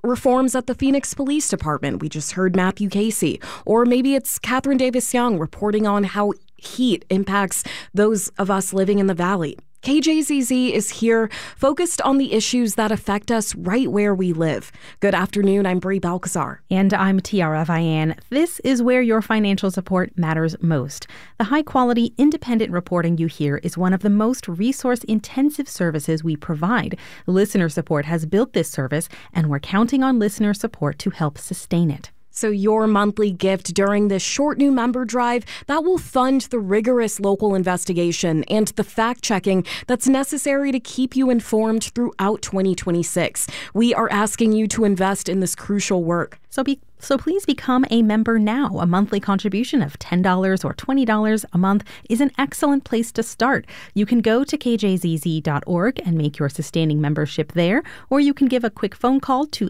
reforms at the Phoenix Police Department. We just heard Matthew Casey. Or maybe it's Catherine Davis-Young reporting on how heat impacts those of us living in the valley. KJZZ is here, focused on the issues that affect us right where we live. Good afternoon, I'm Brie Balcazar. And I'm Tiara Vian. This is where your financial support matters most. The high-quality, independent reporting you hear is one of the most resource-intensive services we provide. Listener Support has built this service, and we're counting on listener support to help sustain it. So your monthly gift during this short new member drive, that will fund the rigorous local investigation and the fact-checking that's necessary to keep you informed throughout 2026. We are asking you to invest in this crucial work. So please become a member now. A monthly contribution of $10 or $20 a month is an excellent place to start. You can go to kjzz.org and make your sustaining membership there, or you can give a quick phone call to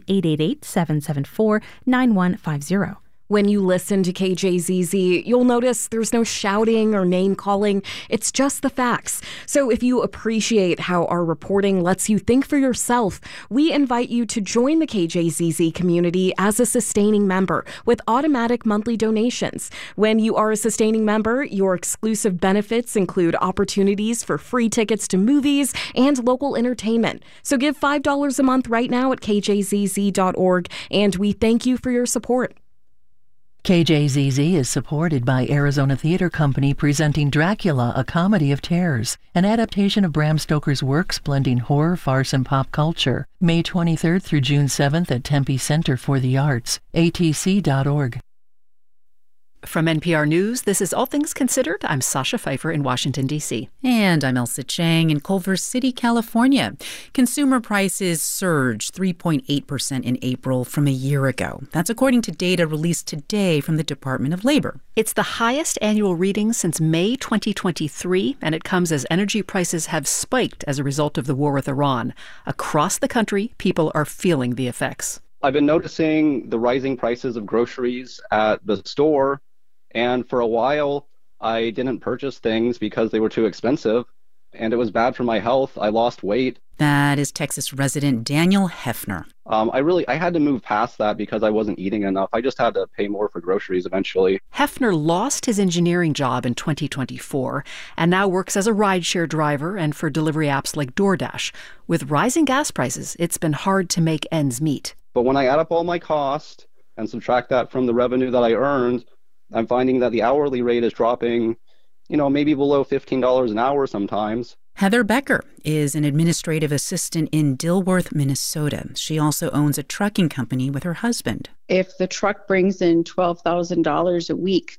888-774-9150. When you listen to KJZZ, you'll notice there's no shouting or name calling. It's just the facts. So if you appreciate how our reporting lets you think for yourself, we invite you to join the KJZZ community as a sustaining member with automatic monthly donations. When you are a sustaining member, your exclusive benefits include opportunities for free tickets to movies and local entertainment. So give $5 a month right now at kjzz.org, and we thank you for your support. KJZZ is supported by Arizona Theater Company presenting Dracula, A Comedy of Terrors, an adaptation of Bram Stoker's works blending horror, farce, and pop culture. May 23rd through June 7th at Tempe Center for the Arts, atc.org. From NPR News, this is All Things Considered. I'm Sasha Pfeiffer in Washington, D.C. And I'm Elsa Chang in Culver City, California. Consumer prices surged 3.8% in April from a year ago. That's according to data released today from the Department of Labor. It's the highest annual reading since May 2023, and it comes as energy prices have spiked as a result of the war with Iran. Across the country, people are feeling the effects. I've been noticing the rising prices of groceries at the store. And for a while, I didn't purchase things because they were too expensive, and it was bad for my health. I lost weight. That is Texas resident Daniel Hefner. I had to move past that because I wasn't eating enough. I just had to pay more for groceries eventually. Hefner lost his engineering job in 2024 and now works as a rideshare driver and for delivery apps like DoorDash. With rising gas prices, it's been hard to make ends meet. But when I add up all my costs and subtract that from the revenue that I earned, I'm finding that the hourly rate is dropping, maybe below $15 an hour sometimes. Heather Becker is an administrative assistant in Dilworth, Minnesota. She also owns a trucking company with her husband. If the truck brings in $12,000 a week,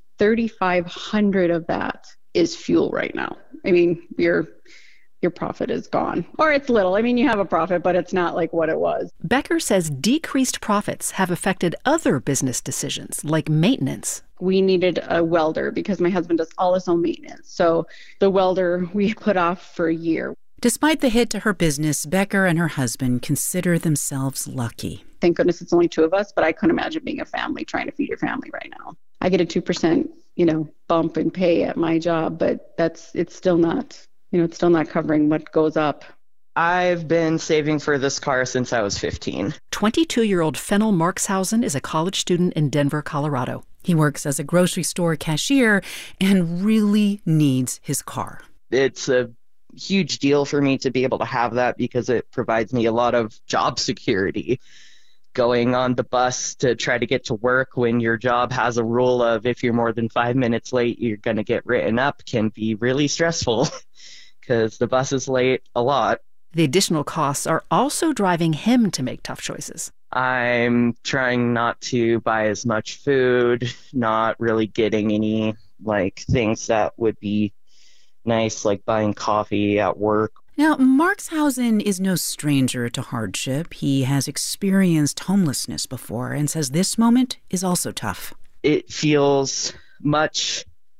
$3,500 of that is fuel right now. I mean, your profit is gone. Or it's little. I mean, you have a profit, but it's not like what it was. Becker says decreased profits have affected other business decisions, like maintenance. We needed a welder because my husband does all his own maintenance. So the welder we put off for a year. Despite the hit to her business, Becker and her husband consider themselves lucky. Thank goodness it's only two of us, but I couldn't imagine being a family trying to feed your family right now. I get a 2%, bump in pay at my job, but it's still not covering what goes up. I've been saving for this car since I was 15. 22-year-old Fennel Markshausen is a college student in Denver, Colorado. He works as a grocery store cashier and really needs his car. It's a huge deal for me to be able to have that because it provides me a lot of job security. Going on the bus to try to get to work when your job has a rule of if you're more than 5 minutes late, you're going to get written up can be really stressful because the bus is late a lot. The additional costs are also driving him to make tough choices. I'm trying not to buy as much food, not really getting any things that would be nice, like buying coffee at work. Now, Markshausen is no stranger to hardship. He has experienced homelessness before and says this moment is also tough. It feels much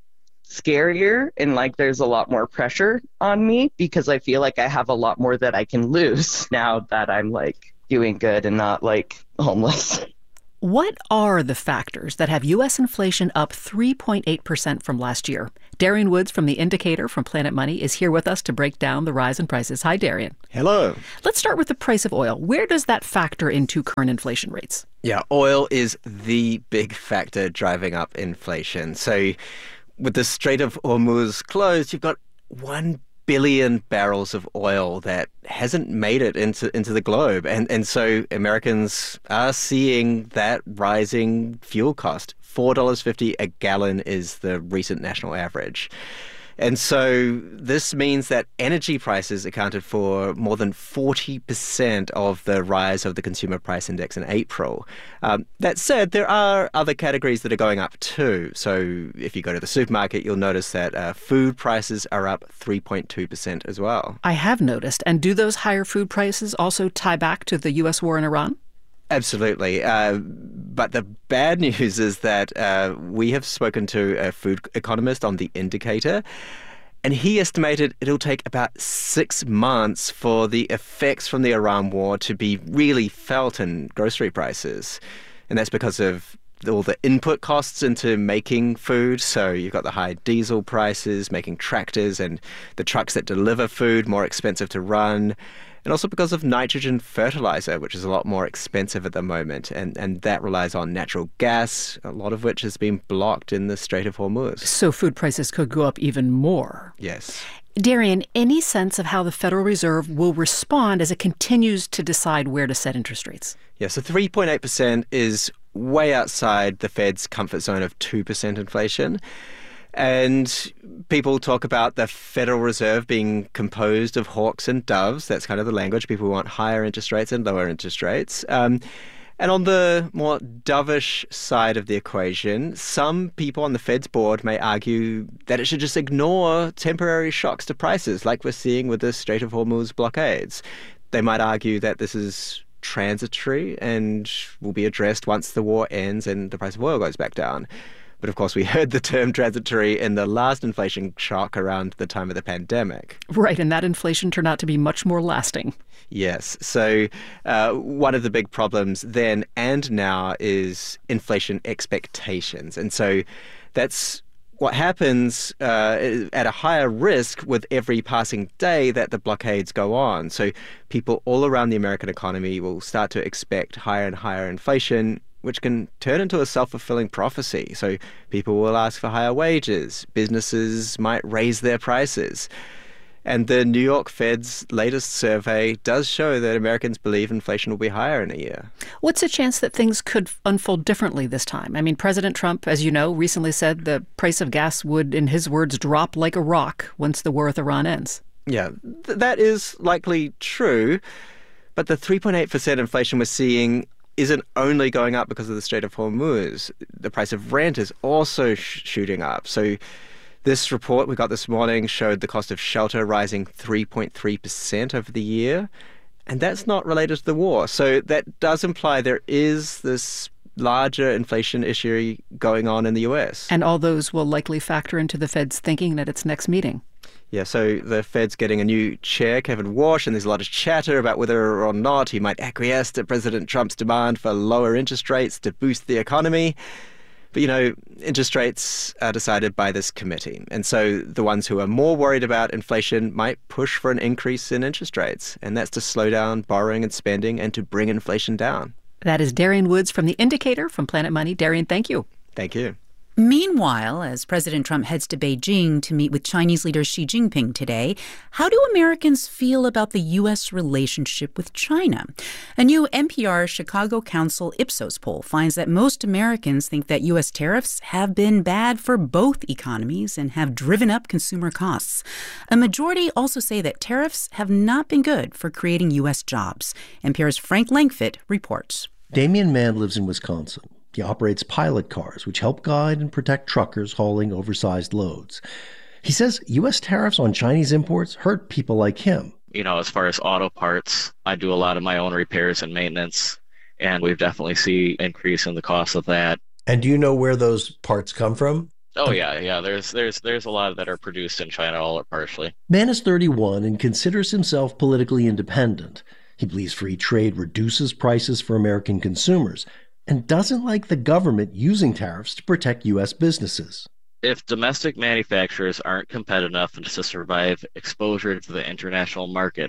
scarier and like there's a lot more pressure on me because I feel like I have a lot more that I can lose now that I'm doing good and not homeless. What are the factors that have U.S. inflation up 3.8% from last year? Darian Woods from The Indicator from Planet Money is here with us to break down the rise in prices. Hi, Darian. Hello. Let's start with the price of oil. Where does that factor into current inflation rates? Yeah, oil is the big factor driving up inflation. So with the Strait of Hormuz closed, you've got 1 billion barrels of oil that hasn't made it into the globe. And so Americans are seeing that rising fuel cost. $4.50 a gallon is the recent national average. And so this means that energy prices accounted for more than 40% of the rise of the consumer price index in April. That said, there are other categories that are going up too. So if you go to the supermarket, you'll notice that food prices are up 3.2% as well. I have noticed. And do those higher food prices also tie back to the U.S. war in Iran? Absolutely. But the bad news is that we have spoken to a food economist on The Indicator, and he estimated it'll take about 6 months for the effects from the Iran war to be really felt in grocery prices. And that's because of all the input costs into making food. So you've got the high diesel prices, making tractors and the trucks that deliver food more expensive to run. And also because of nitrogen fertilizer, which is a lot more expensive at the moment. And that relies on natural gas, a lot of which has been blocked in the Strait of Hormuz. So food prices could go up even more. Yes. Darian, any sense of how the Federal Reserve will respond as it continues to decide where to set interest rates? Yeah, so 3.8% is way outside the Fed's comfort zone of 2% inflation. And people talk about the Federal Reserve being composed of hawks and doves. That's kind of the language. People want higher interest rates and lower interest rates. And on the more dovish side of the equation, some people on the Fed's board may argue that it should just ignore temporary shocks to prices, like we're seeing with the Strait of Hormuz blockades. They might argue that this is transitory and will be addressed once the war ends and the price of oil goes back down. But of course, we heard the term transitory in the last inflation shock around the time of the pandemic. Right, and that inflation turned out to be much more lasting. Yes. So one of the big problems then and now is inflation expectations. And so that's what happens at a higher risk with every passing day that the blockades go on. So people all around the American economy will start to expect higher and higher inflation, which can turn into a self-fulfilling prophecy. So people will ask for higher wages. Businesses might raise their prices. And the New York Fed's latest survey does show that Americans believe inflation will be higher in a year. What's the chance that things could unfold differently this time? I mean, President Trump, as you know, recently said the price of gas would, in his words, drop like a rock once the war with Iran ends. Yeah, that is likely true. But the 3.8% inflation we're seeing isn't only going up because of the Strait of Hormuz. The price of rent is also shooting up. So this report we got this morning showed the cost of shelter rising 3.3% over the year. And that's not related to the war. So that does imply there is this larger inflation issue going on in the U.S. And all those will likely factor into the Fed's thinking at its next meeting. Yeah, so the Fed's getting a new chair, Kevin Warsh, and there's a lot of chatter about whether or not he might acquiesce to President Trump's demand for lower interest rates to boost the economy. But, you know, interest rates are decided by this committee. And so the ones who are more worried about inflation might push for an increase in interest rates. And that's to slow down borrowing and spending and to bring inflation down. That is Darian Woods from The Indicator from Planet Money. Darian, thank you. Thank you. Meanwhile, as President Trump heads to Beijing to meet with Chinese leader Xi Jinping today, how do Americans feel about the U.S. relationship with China? A new NPR Chicago Council Ipsos poll finds that most Americans think that U.S. tariffs have been bad for both economies and have driven up consumer costs. A majority also say that tariffs have not been good for creating U.S. jobs. NPR's Frank Langfitt reports. Damian Mann lives in Wisconsin. He operates pilot cars, which help guide and protect truckers hauling oversized loads. He says U.S. tariffs on Chinese imports hurt people like him. You know, as far as auto parts, I do a lot of my own repairs and maintenance, and we've definitely seen an increase in the cost of that. And do you know where those parts come from? Oh, yeah. There's a lot that are produced in China, all or partially. Mann is 31 and considers himself politically independent. He believes free trade reduces prices for American consumers. and doesn't like the government using tariffs to protect U.S. businesses. If domestic manufacturers aren't competitive enough to survive exposure to the international market,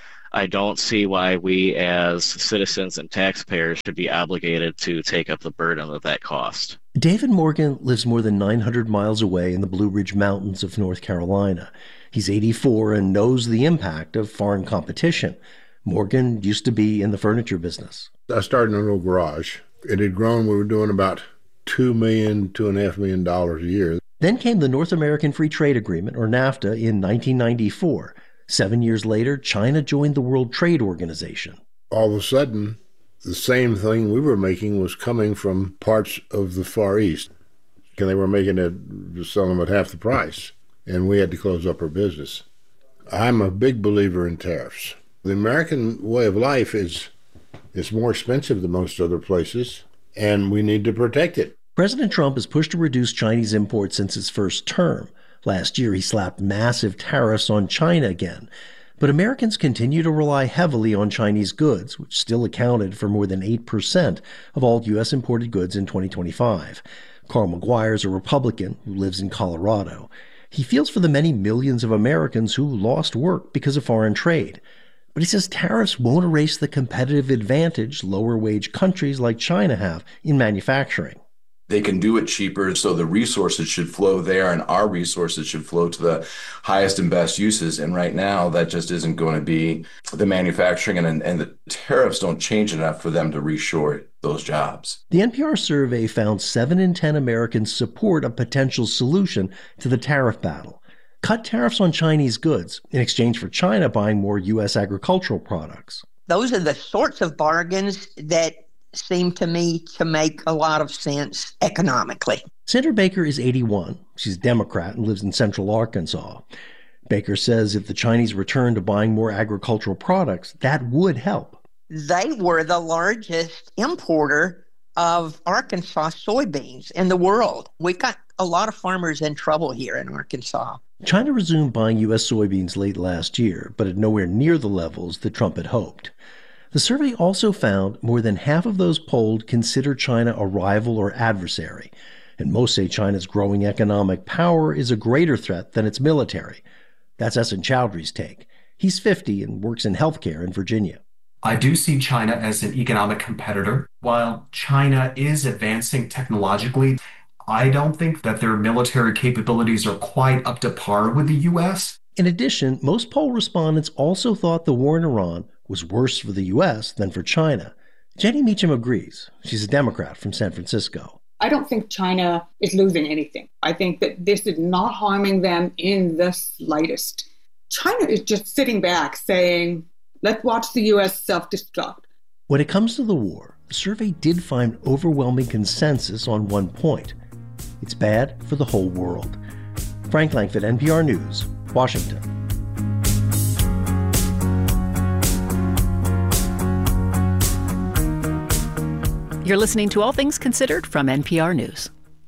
I don't see why we as citizens and taxpayers should be obligated to take up the burden of that cost. David Morgan lives more than 900 miles away in the Blue Ridge Mountains of North Carolina. He's 84 and knows the impact of foreign competition. Morgan used to be in the furniture business. I started in a little garage. It had grown. We were doing about $2 million, $2.5 million a year. Then came the North American Free Trade Agreement, or NAFTA, in 1994. 7 years later, China joined the World Trade Organization. All of a sudden, the same thing we were making was coming from parts of the Far East. And they were making it, selling them at half the price. And we had to close up our business. I'm a big believer in tariffs. The American way of life is more expensive than most other places, and we need to protect it. President Trump has pushed to reduce Chinese imports since his first term. Last year, he slapped massive tariffs on China again. But Americans continue to rely heavily on Chinese goods, which still accounted for more than 8% of all U.S. imported goods in 2025. Carl McGuire is a Republican who lives in Colorado. He feels for the many millions of Americans who lost work because of foreign trade. But he says tariffs won't erase the competitive advantage lower-wage countries like China have in manufacturing. They can do it cheaper, so the resources should flow there, and our resources should flow to the highest and best uses. And right now, that just isn't going to be the manufacturing, and the tariffs don't change enough for them to reshore those jobs. The NPR survey found 7 in 10 Americans support a potential solution to the tariff battle. Cut tariffs on Chinese goods in exchange for China buying more U.S. agricultural products. Those are the sorts of bargains that seem to me to make a lot of sense economically. Sandra Baker is 81. She's a Democrat and lives in central Arkansas. Baker says if the Chinese return to buying more agricultural products, that would help. They were the largest importer of Arkansas soybeans in the world. We got a lot of farmers in trouble here in Arkansas. China resumed buying U.S. soybeans late last year, but at nowhere near the levels that Trump had hoped. The survey also found more than half of those polled consider China a rival or adversary, and most say China's growing economic power is a greater threat than its military. That's Essen Chowdhury's take. He's 50 and works in healthcare in Virginia. I do see China as an economic competitor. While China is advancing technologically, I don't think that their military capabilities are quite up to par with the U.S. In addition, most poll respondents also thought the war in Iran was worse for the U.S. than for China. Jenny Meacham agrees. She's a Democrat from San Francisco. I don't think China is losing anything. I think that this is not harming them in the slightest. China is just sitting back saying, let's watch the U.S. self-destruct. When it comes to the war, the survey did find overwhelming consensus on one point. It's bad for the whole world. Frank Langford, NPR News, Washington. You're listening to All Things Considered from NPR News.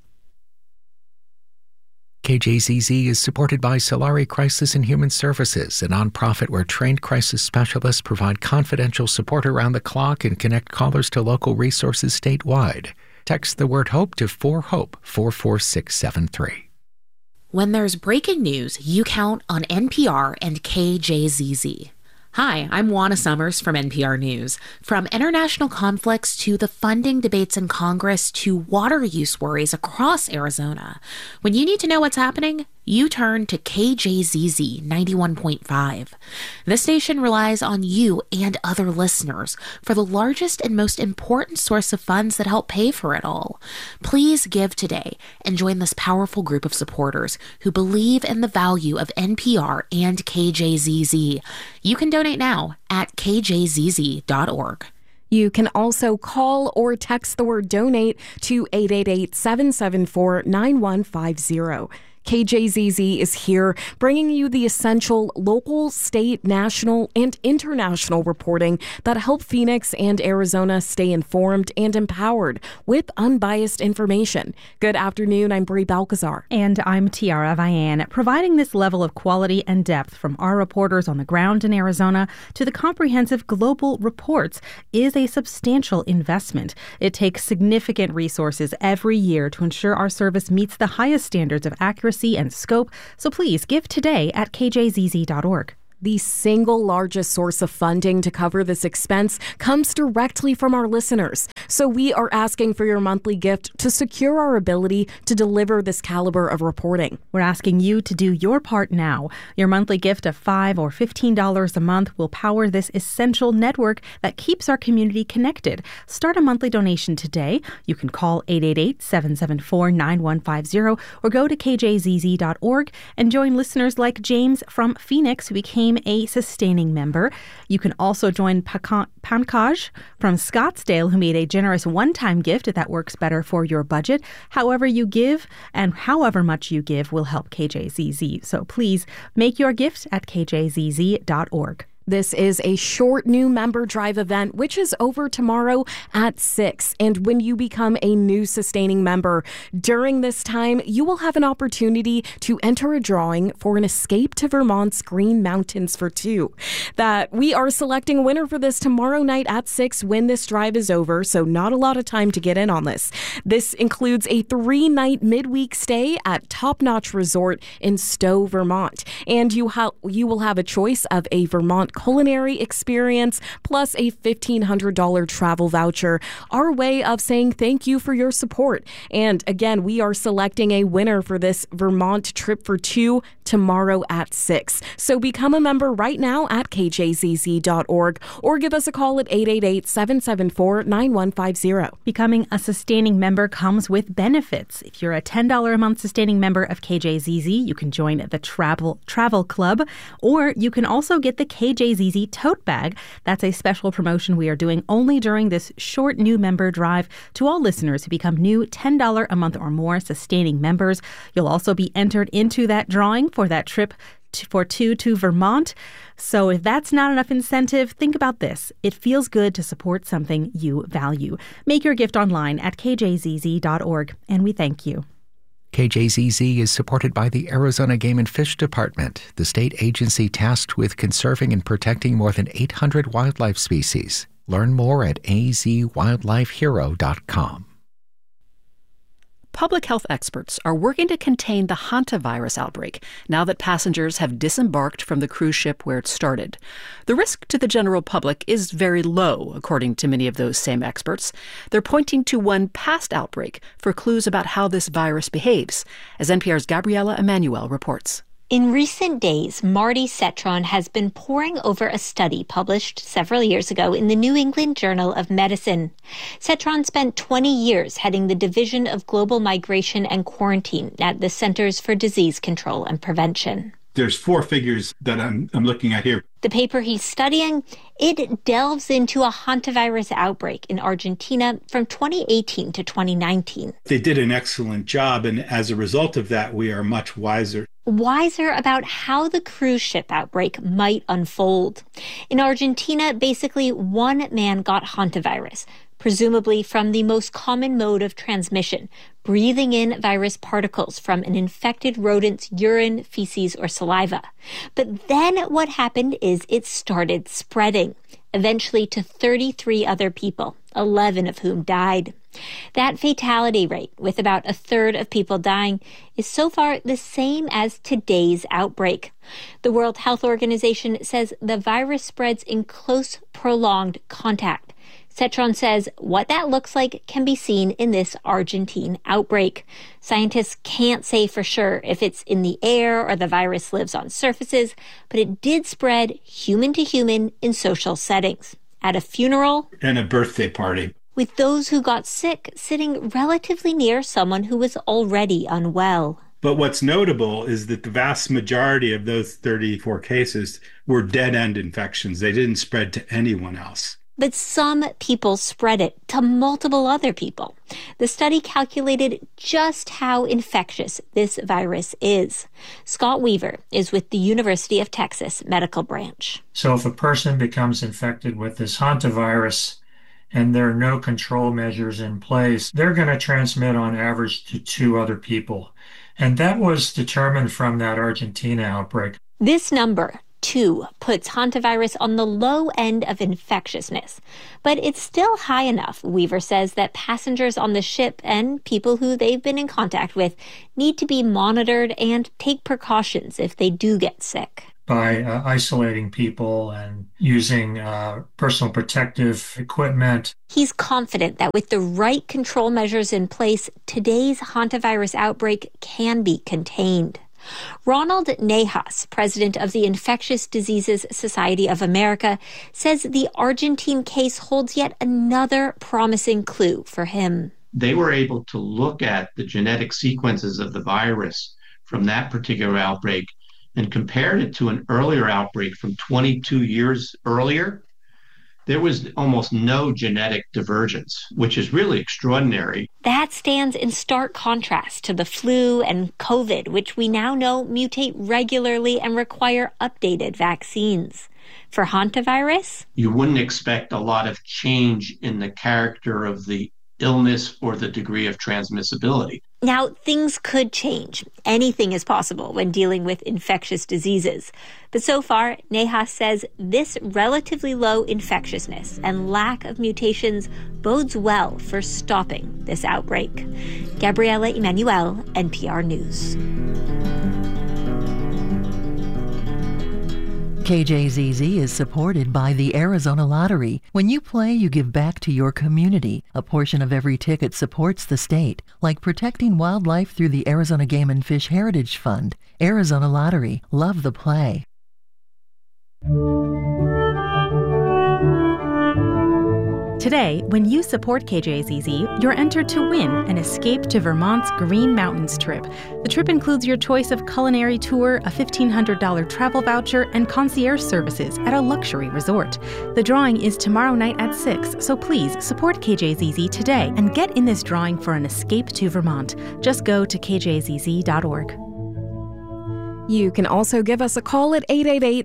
KJZZ is supported by Solari Crisis and Human Services, a nonprofit where trained crisis specialists provide confidential support around the clock and connect callers to local resources statewide. Text the word HOPE to 4HOPE 44673. When there's breaking news, you count on NPR and KJZZ. Hi, I'm Juana Summers from NPR News. From international conflicts to the funding debates in Congress to water use worries across Arizona, when you need to know what's happening, you turn to KJZZ 91.5. This station relies on you and other listeners for the largest and most important source of funds that help pay for it all. Please give today and join this powerful group of supporters who believe in the value of NPR and KJZZ. You can donate now at kjzz.org. You can also call or text the word donate to 888-774-9150. KJZZ is here, bringing you the essential local, state, national, and international reporting that help Phoenix and Arizona stay informed and empowered with unbiased information. Good afternoon, I'm Brie Balcazar. And I'm Tiara Vian, providing this level of quality and depth from our reporters on the ground in Arizona to the comprehensive global reports is a substantial investment. It takes significant resources every year to ensure our service meets the highest standards of accuracy and scope, so please give today at kjzz.org. The single largest source of funding to cover this expense comes directly from our listeners. So we are asking for your monthly gift to secure our ability to deliver this caliber of reporting. We're asking you to do your part now. Your monthly gift of $5 or $15 a month will power this essential network that keeps our community connected. Start a monthly donation today. You can call 888-774-9150 or go to kjzz.org and join listeners like James from Phoenix, who became a sustaining member. You can also join Pankaj from Scottsdale, who made a generous one-time gift that works better for your budget. However you give and however much you give will help KJZZ. So please make your gift at kjzz.org. This is a short new member drive event, which is over tomorrow at 6. And when you become a new sustaining member, during this time, you will have an opportunity to enter a drawing for an escape to Vermont's Green Mountains for 2. That we are selecting a winner for this tomorrow night at 6 when this drive is over, so not a lot of time to get in on this. This includes a 3-night midweek stay at Top Notch Resort in Stowe, Vermont. And you will have a choice of a Vermont culinary experience plus a $1,500 travel voucher, our way of saying thank you for your support. And again, we are selecting a winner for this Vermont trip for 2 tomorrow at 6. So become a member right now at kjzz.org or give us a call at 888-774-9150. Becoming a sustaining member comes with benefits. If you're a $10 a month sustaining member of KJZZ, you can join the Travel Club, or you can also get the KJZZ tote bag. That's a special promotion we are doing only during this short new member drive to all listeners who become new $10 a month or more sustaining members. You'll also be entered into that drawing for that trip for 2 to Vermont. So if that's not enough incentive, think about this. It feels good to support something you value. Make your gift online at kjzz.org, and we thank you. KJZZ is supported by the Arizona Game and Fish Department, the state agency tasked with conserving and protecting more than 800 wildlife species. Learn more at azwildlifehero.com. Public health experts are working to contain the hantavirus outbreak now that passengers have disembarked from the cruise ship where it started. The risk to the general public is very low, according to many of those same experts. They're pointing to one past outbreak for clues about how this virus behaves, as NPR's Gabriela Emanuel reports. In recent days, Marty Cetron has been poring over a study published several years ago in the New England Journal of Medicine. Cetron spent 20 years heading the Division of Global Migration and Quarantine at the Centers for Disease Control and Prevention. There's 4 figures that I'm looking at here. The paper he's studying, it delves into a hantavirus outbreak in Argentina from 2018 to 2019. They did an excellent job, and as a result of that, we are much wiser. Wiser about how the cruise ship outbreak might unfold. In Argentina, basically one man got hantavirus, presumably from the most common mode of transmission, breathing in virus particles from an infected rodent's urine, feces, or saliva. But then what happened is it started spreading, eventually to 33 other people, 11 of whom died. That fatality rate, with about a third of people dying, is so far the same as today's outbreak. The World Health Organization says the virus spreads in close, prolonged contact. Cetron says what that looks like can be seen in this Argentine outbreak. Scientists can't say for sure if it's in the air or the virus lives on surfaces, but it did spread human to human in social settings. At a funeral and a birthday party, with those who got sick sitting relatively near someone who was already unwell. But what's notable is that the vast majority of those 34 cases were dead-end infections. They didn't spread to anyone else. But some people spread it to multiple other people. The study calculated just how infectious this virus is. Scott Weaver is with the University of Texas Medical Branch. So if a person becomes infected with this hantavirus and there are no control measures in place, they're going to transmit on average to 2 other people. And that was determined from that Argentina outbreak. This number, 2, puts hantavirus on the low end of infectiousness. But it's still high enough, Weaver says, that passengers on the ship and people who they've been in contact with need to be monitored and take precautions if they do get sick. By isolating people and using personal protective equipment. He's confident that with the right control measures in place, today's hantavirus outbreak can be contained. Ronald Nejas, president of the Infectious Diseases Society of America, says the Argentine case holds yet another promising clue for him. They were able to look at the genetic sequences of the virus from that particular outbreak and compared it to an earlier outbreak from 22 years earlier. There was almost no genetic divergence, which is really extraordinary. That stands in stark contrast to the flu and COVID, which we now know mutate regularly and require updated vaccines. For hantavirus, you wouldn't expect a lot of change in the character of the illness or the degree of transmissibility. Now, things could change. Anything is possible when dealing with infectious diseases. But so far, Nejas says this relatively low infectiousness and lack of mutations bodes well for stopping this outbreak. Gabriela Emanuel, NPR News. KJZZ is supported by the Arizona Lottery. When you play, you give back to your community. A portion of every ticket supports the state, like protecting wildlife through the Arizona Game and Fish Heritage Fund. Arizona Lottery. Love the play. Today, when you support KJZZ, you're entered to win an Escape to Vermont's Green Mountains trip. The trip includes your choice of culinary tour, a $1,500 travel voucher, and concierge services at a luxury resort. The drawing is tomorrow night at 6, so please support KJZZ today and get in this drawing for an Escape to Vermont. Just go to kjzz.org. You can also give us a call at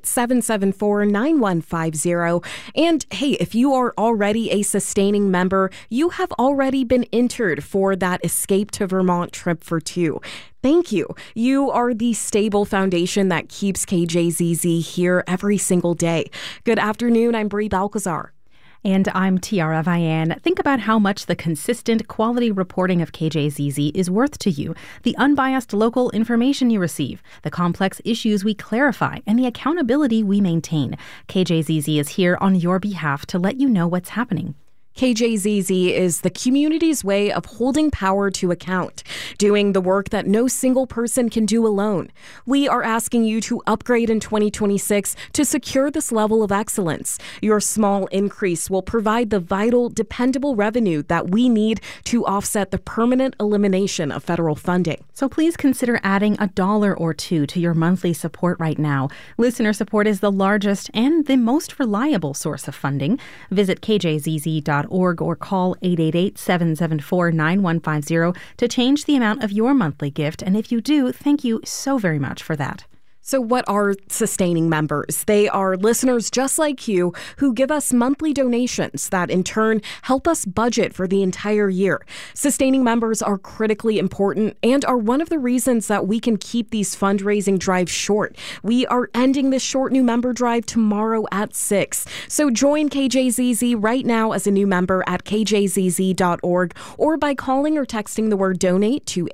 888-774-9150. And hey, if you are already a sustaining member, you have already been entered for that Escape to Vermont trip for 2. Thank you. You are the stable foundation that keeps KJZZ here every single day. Good afternoon. I'm Brie Balcazar. And I'm Tiara Vian. Think about how much the consistent quality reporting of KJZZ is worth to you, the unbiased local information you receive, the complex issues we clarify, and the accountability we maintain. KJZZ is here on your behalf to let you know what's happening. KJZZ is the community's way of holding power to account, doing the work that no single person can do alone. We are asking you to upgrade in 2026 to secure this level of excellence. Your small increase will provide the vital, dependable revenue that we need to offset the permanent elimination of federal funding. So please consider adding $1 or $2 to your monthly support right now. Listener support is the largest and the most reliable source of funding. Visit kjzz.org or call 888-774-9150 to change the amount of your monthly gift. And if you do, thank you so very much for that. So what are sustaining members? They are listeners just like you who give us monthly donations that in turn help us budget for the entire year. Sustaining members are critically important and are one of the reasons that we can keep these fundraising drives short. We are ending this short new member drive tomorrow at 6. So join KJZZ right now as a new member at kjzz.org or by calling or texting the word donate to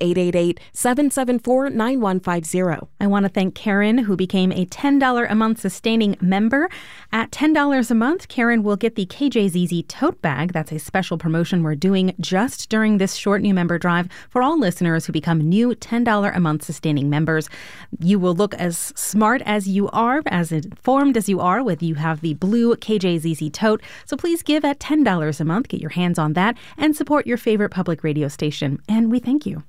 888-774-9150. I want to thank Karen, who became a $10 a month sustaining member. At $10 a month, Karen will get the KJZZ tote bag. That's a special promotion we're doing just during this short new member drive for all listeners who become new $10 a month sustaining members. You will look as smart as you are, as informed as you are, whether you have the blue KJZZ tote. So please give at $10 a month, get your hands on that, and support your favorite public radio station. And we thank you.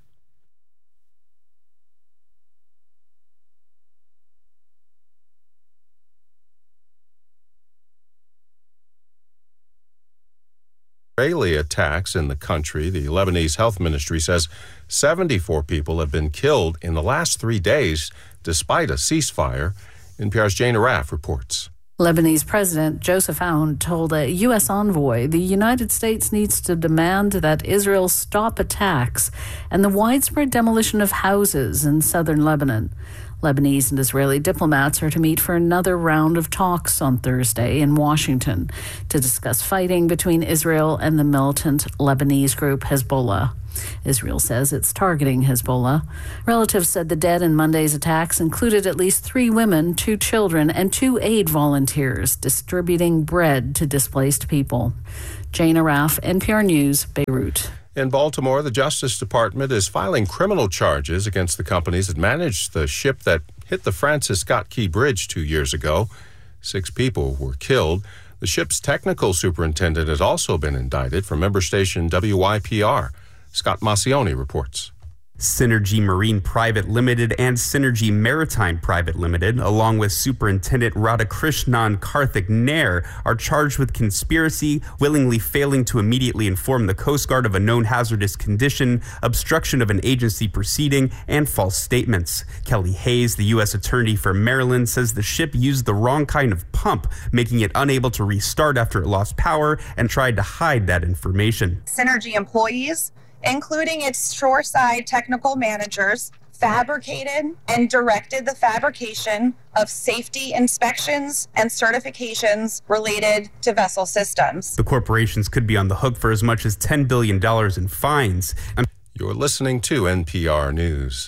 Israeli attacks in the country. The Lebanese Health Ministry says 74 people have been killed in the last 3 days, despite a ceasefire. NPR's Jane Arraf reports. Lebanese President Joseph Aoun told a U.S. envoy the United States needs to demand that Israel stop attacks and the widespread demolition of houses in southern Lebanon. Lebanese and Israeli diplomats are to meet for another round of talks on Thursday in Washington to discuss fighting between Israel and the militant Lebanese group Hezbollah. Israel says it's targeting Hezbollah. Relatives said the dead in Monday's attacks included at least 3 women, 2 children, and 2 aid volunteers distributing bread to displaced people. Jane Arraf, NPR News, Beirut. In Baltimore, the Justice Department is filing criminal charges against the companies that managed the ship that hit the Francis Scott Key Bridge 2 years ago. 6 people were killed. The ship's technical superintendent has also been indicted for member station WYPR. Scott Massioni reports. Synergy Marine Private Limited and Synergy Maritime Private Limited, along with Superintendent Radhakrishnan Karthik Nair, are charged with conspiracy, willingly failing to immediately inform the Coast Guard of a known hazardous condition, obstruction of an agency proceeding, and false statements. Kelly Hayes, the U.S. Attorney for Maryland, says the ship used the wrong kind of pump, making it unable to restart after it lost power, and tried to hide that information. Synergy employees, including its shoreside technical managers, fabricated and directed the fabrication of safety inspections and certifications related to vessel systems. The corporations could be on the hook for as much as $10 billion in fines. You're listening to NPR News.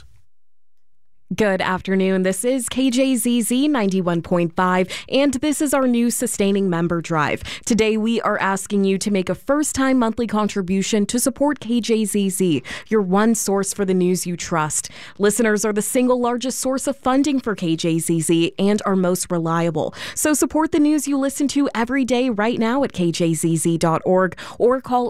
Good afternoon. This is KJZZ 91.5, and this is our new Sustaining Member Drive. Today, we are asking you to make a first-time monthly contribution to support KJZZ, your one source for the news you trust. Listeners are the single largest source of funding for KJZZ and are most reliable. So support the news you listen to every day right now at kjzz.org or call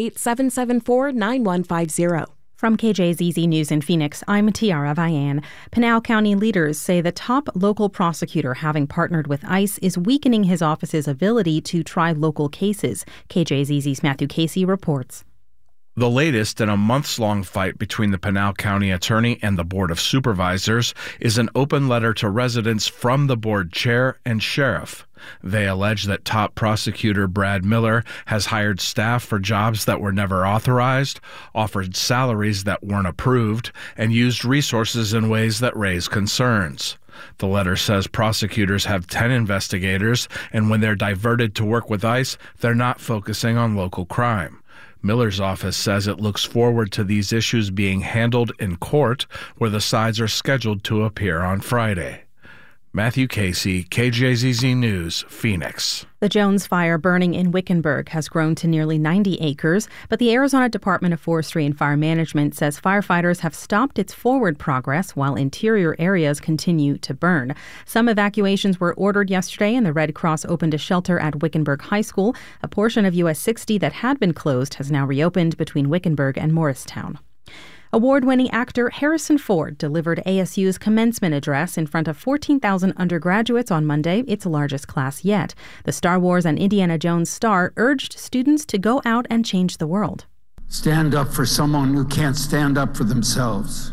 888-774-9150. From KJZZ News in Phoenix, I'm Tiara Vian. Pinal County leaders say the top local prosecutor having partnered with ICE is weakening his office's ability to try local cases. KJZZ's Matthew Casey reports. The latest in a months-long fight between the Pinal County Attorney and the Board of Supervisors is an open letter to residents from the board chair and sheriff. They allege that top prosecutor Brad Miller has hired staff for jobs that were never authorized, offered salaries that weren't approved, and used resources in ways that raise concerns. The letter says prosecutors have 10 investigators, and when they're diverted to work with ICE, they're not focusing on local crime. Miller's office says it looks forward to these issues being handled in court, where the sides are scheduled to appear on Friday. Matthew Casey, KJZZ News, Phoenix. The Jones Fire burning in Wickenburg has grown to nearly 90 acres, but the Arizona Department of Forestry and Fire Management says firefighters have stopped its forward progress while interior areas continue to burn. Some evacuations were ordered yesterday, and the Red Cross opened a shelter at Wickenburg High School. A portion of US 60 that had been closed has now reopened between Wickenburg and Morristown. Award-winning actor Harrison Ford delivered ASU's commencement address in front of 14,000 undergraduates on Monday, its largest class yet. The Star Wars and Indiana Jones star urged students to go out and change the world. Stand up for someone who can't stand up for themselves.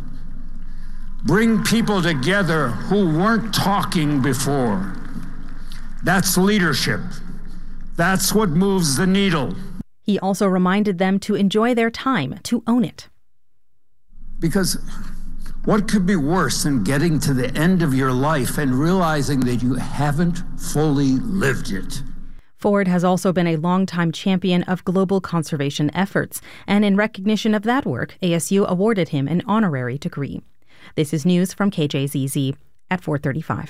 Bring people together who weren't talking before. That's leadership. That's what moves the needle. He also reminded them to enjoy their time, to own it. Because what could be worse than getting to the end of your life and realizing that you haven't fully lived it? Ford has also been a longtime champion of global conservation efforts, and in recognition of that work, ASU awarded him an honorary degree. This is news from KJZZ at 4:35.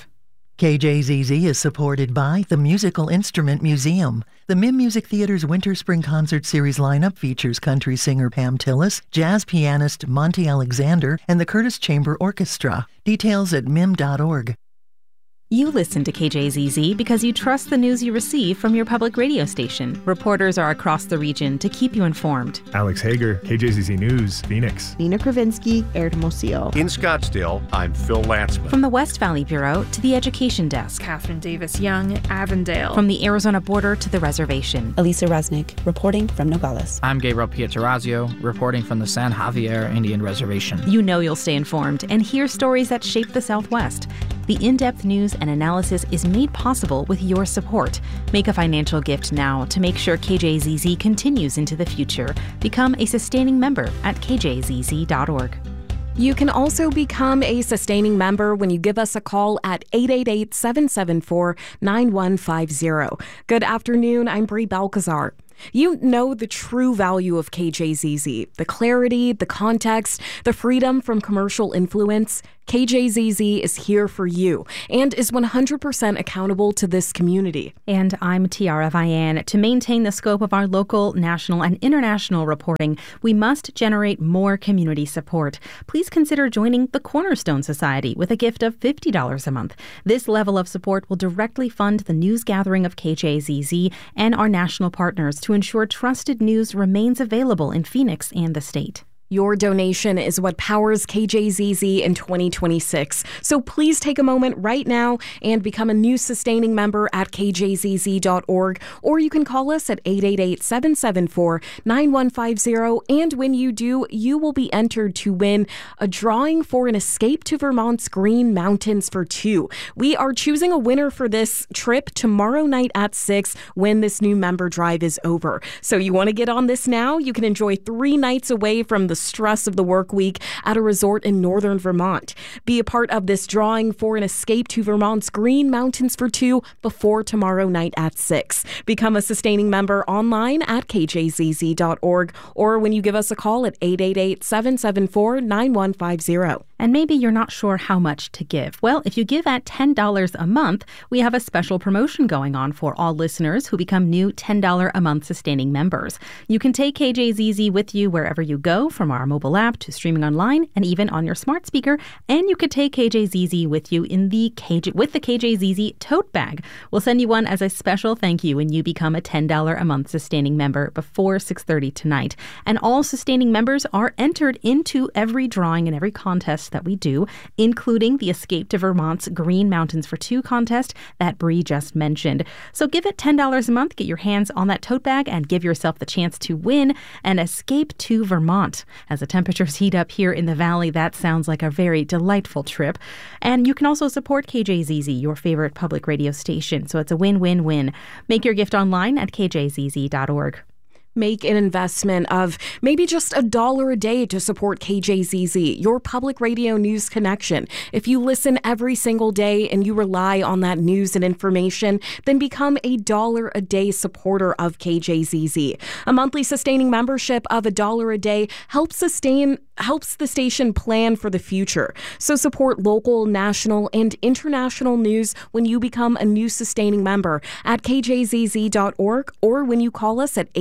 KJZZ is supported by the Musical Instrument Museum. The MIM Music Theater's Winter-Spring Concert Series lineup features country singer Pam Tillis, jazz pianist Monty Alexander, and the Curtis Chamber Orchestra. Details at mim.org. You listen to KJZZ because you trust the news you receive from your public radio station. Reporters are across the region to keep you informed. Alex Hager, KJZZ News, Phoenix. Nina Kravinsky, Hermosillo. In Scottsdale, I'm Phil Lantzman. From the West Valley Bureau to the Education Desk. Catherine Davis-Young, Avondale. From the Arizona border to the reservation. Elisa Resnick, reporting from Nogales. I'm Gabriel Pietrorazio, reporting from the San Javier Indian Reservation. You know you'll stay informed and hear stories that shape the Southwest. The in-depth news and analysis is made possible with your support. Make a financial gift now to make sure KJZZ continues into the future. Become a sustaining member at kjzz.org. You can also become a sustaining member when you give us a call at 888-774-9150. Good afternoon, I'm Brie Balcazar. You know the true value of KJZZ, the clarity, the context, the freedom from commercial influence. KJZZ is here for you and is 100% accountable to this community. And I'm Tiara Vian. To maintain the scope of our local, national, and international reporting, we must generate more community support. Please consider joining the Cornerstone Society with a gift of $50 a month. This level of support will directly fund the news gathering of KJZZ and our national partners to ensure trusted news remains available in Phoenix and the state. Your donation is what powers KJZZ in 2026. So please take a moment right now and become a new sustaining member at kjzz.org, or you can call us at 888-774-9150. And when you do, you will be entered to win a drawing for an escape to Vermont's Green Mountains for two. We are choosing a winner for this trip tomorrow night at 6 when this new member drive is over. So you want to get on this now? You can enjoy 3 nights away from the stress of the work week at a resort in northern Vermont. Be a part of this drawing for an escape to Vermont's Green Mountains for two before tomorrow night at 6. Become a sustaining member online at kjzz.org or when you give us a call at 888-774-9150. And maybe you're not sure how much to give. Well, if you give at $10 a month, we have a special promotion going on for all listeners who become new $10 a month sustaining members. You can take KJZZ with you wherever you go, from our mobile app to streaming online and even on your smart speaker. And you could take KJZZ with you in the KJZZ tote bag. We'll send you one as a special thank you when you become a $10 a month sustaining member before 6:30 tonight. And all sustaining members are entered into every drawing and every contest that we do, including the Escape to Vermont's Green Mountains for Two contest that Brie just mentioned. So give it $10 a month, get your hands on that tote bag, and give yourself the chance to win an escape to Vermont. As the temperatures heat up here in the valley, that sounds like a very delightful trip. And you can also support KJZZ, your favorite public radio station. So it's a win-win-win. Make your gift online at kjzz.org. Make an investment of maybe just $1 a day to support KJZZ, your public radio news connection. If you listen every single day and you rely on that news and information, then become a $1 a day supporter of KJZZ. A monthly sustaining membership of $1 a day helps the station plan for the future. So support local, national, and international news when you become a new sustaining member at kjzz.org or when you call us at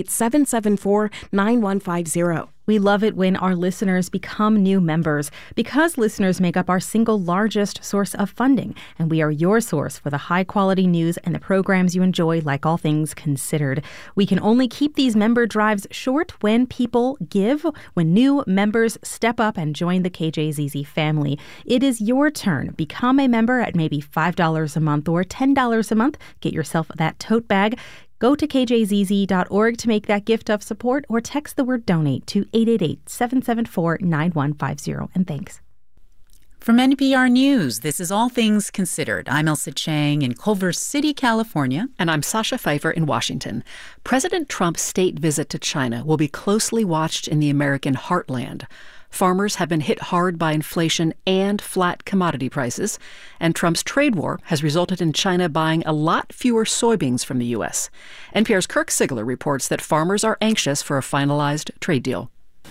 888-774-9150. We love it when our listeners become new members because listeners make up our single largest source of funding, and we are your source for the high-quality news and the programs you enjoy, like All Things Considered. We can only keep these member drives short when people give, when new members step up and join the KJZZ family. It is your turn. Become a member at maybe $5 a month or $10 a month. Get yourself that tote bag. Go to kjzz.org to make that gift of support or text the word donate to 888-774-9150. And thanks. From NPR News, this is All Things Considered. I'm Elsa Chang in Culver City, California. And I'm Sasha Pfeiffer in Washington. President Trump's state visit to China will be closely watched in the American heartland. Farmers have been hit hard by inflation and flat commodity prices, and Trump's trade war has resulted in China buying a lot fewer soybeans from the U.S. NPR's Kirk Sigler reports that farmers are anxious for a finalized trade deal.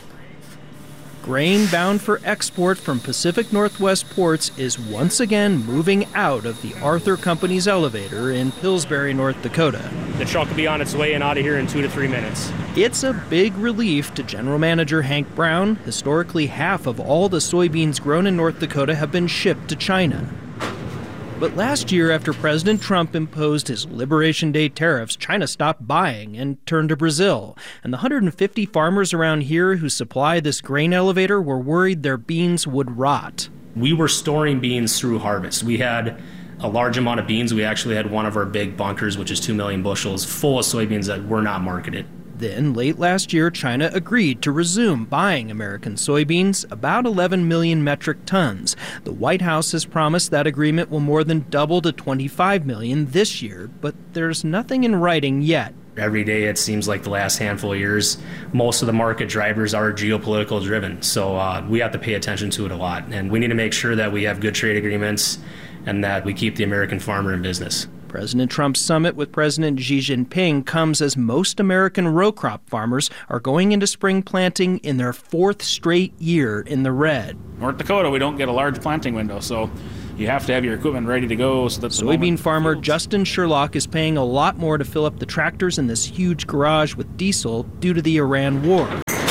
Grain bound for export from Pacific Northwest ports is once again moving out of the Arthur Company's elevator in Pillsbury, North Dakota. The truck will be on its way and out of here in 2 to 3 minutes. It's a big relief to General Manager Hank Brown. Historically, half of all the soybeans grown in North Dakota have been shipped to China. But last year, after President Trump imposed his Liberation Day tariffs, China stopped buying and turned to Brazil. And the 150 farmers around here who supply this grain elevator were worried their beans would rot. We were storing beans through harvest. We had a large amount of beans. We actually had one of our big bunkers, which is 2 million bushels, full of soybeans that were not marketed. Then, late last year, China agreed to resume buying American soybeans, about 11 million metric tons. The White House has promised that agreement will more than double to 25 million this year, but there's nothing in writing yet. Every day, it seems like the last handful of years, most of the market drivers are geopolitical driven. So we have to pay attention to it a lot. And we need to make sure that we have good trade agreements and that we keep the American farmer in business. President Trump's summit with President Xi Jinping comes as most American row crop farmers are going into spring planting in their 4th straight year in the red. North Dakota, we don't get a large planting window, so you have to have your equipment ready to go. So that soybean farmer Justin Sherlock is paying a lot more to fill up the tractors in this huge garage with diesel due to the Iran war.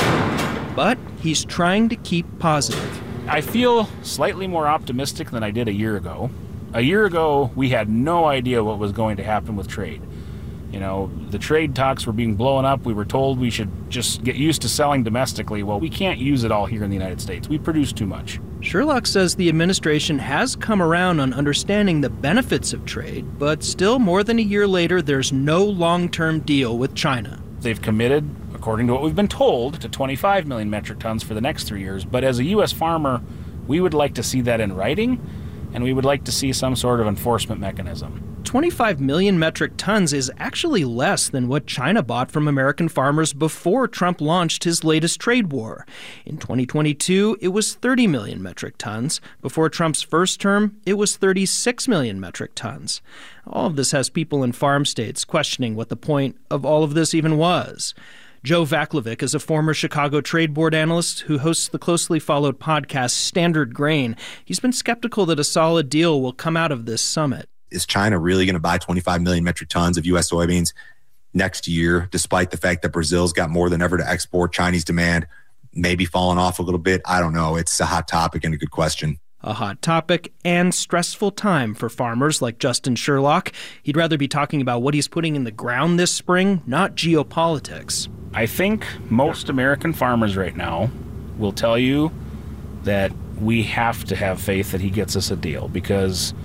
But he's trying to keep positive. I feel slightly more optimistic than I did a year ago. A year ago, we had no idea what was going to happen with trade. You know, the trade talks were being blown up. We were told we should just get used to selling domestically. Well, we can't use it all here in the United States. We produce too much. Sherlock says the administration has come around on understanding the benefits of trade, but still more than a year later, there's no long-term deal with China. They've committed, according to what we've been told, to 25 million metric tons for the next 3 years. But as a U.S. farmer, we would like to see that in writing, and we would like to see some sort of enforcement mechanism. 25 million metric tons is actually less than what China bought from American farmers before Trump launched his latest trade war. In 2022, it was 30 million metric tons. Before Trump's first term, it was 36 million metric tons. All of this has people in farm states questioning what the point of all of this even was. Joe Vaclavic is a former Chicago Trade Board analyst who hosts the closely followed podcast Standard Grain. He's been skeptical that a solid deal will come out of this summit. Is China really going to buy 25 million metric tons of U.S. soybeans next year, despite the fact that Brazil's got more than ever to export? Chinese demand maybe falling off a little bit. I don't know. It's a hot topic and a good question. A hot topic and stressful time for farmers like Justin Sherlock. He'd rather be talking about what he's putting in the ground this spring, not geopolitics. I think most American farmers right now will tell you that we have to have faith that he gets us a deal, because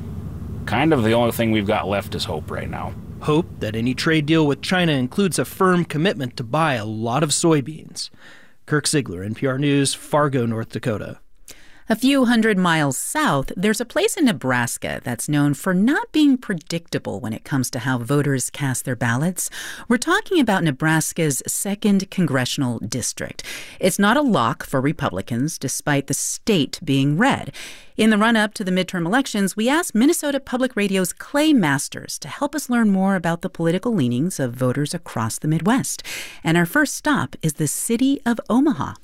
kind of the only thing we've got left is hope right now. Hope that any trade deal with China includes a firm commitment to buy a lot of soybeans. Kirk Ziegler, NPR News, Fargo, North Dakota. A few hundred miles south, there's a place in Nebraska that's known for not being predictable when it comes to how voters cast their ballots. We're talking about Nebraska's 2nd Congressional District. It's not a lock for Republicans, despite the state being red. In the run-up to the midterm elections, we asked Minnesota Public Radio's Clay Masters to help us learn more about the political leanings of voters across the Midwest. And our first stop is the city of Omaha.